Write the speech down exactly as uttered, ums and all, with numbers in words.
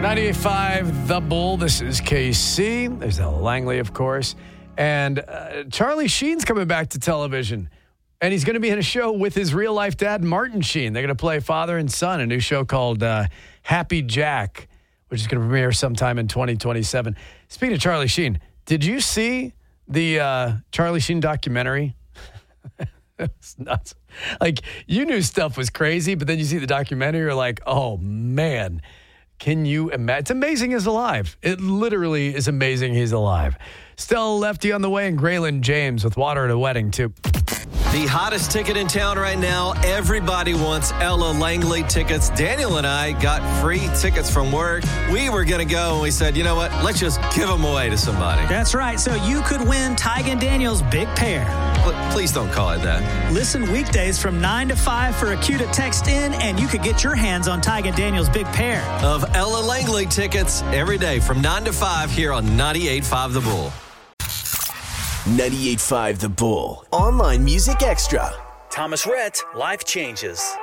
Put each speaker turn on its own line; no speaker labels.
ninety-eight point five The Bull. This is K C. There's Ella Langley, of course. And uh, Charlie Sheen's coming back to television. And he's going to be in a show with his real-life dad, Martin Sheen. They're going to play father and son, a new show called uh, Happy Jack, which is going to premiere sometime in twenty twenty-seven. Speaking of Charlie Sheen, did you see the uh, Charlie Sheen documentary? It's nuts. Like, you knew stuff was crazy, but then you see the documentary, you're like, oh, man. Can you imagine? It's amazing he's alive. It literally is amazing he's alive. Stella Lefty on the way, and Graylin James with Water at a Wedding, too.
The hottest ticket in town right now. Everybody wants Ella Langley tickets. Daniel and I got free tickets from work. We were going to go, and we said, you know what? Let's just give them away to somebody.
That's right. So you could win Tyga and Daniel's Big Pair.
But please don't call it that.
Listen weekdays from nine to five for a cue to text in, and you could get your hands on Tyga and Daniel's Big Pair
of Ella Langley tickets every day from nine to five here on ninety-eight point five The Bull.
ninety-eight point five The Bull. Online Music Extra.
Thomas Rhett, Life Changes.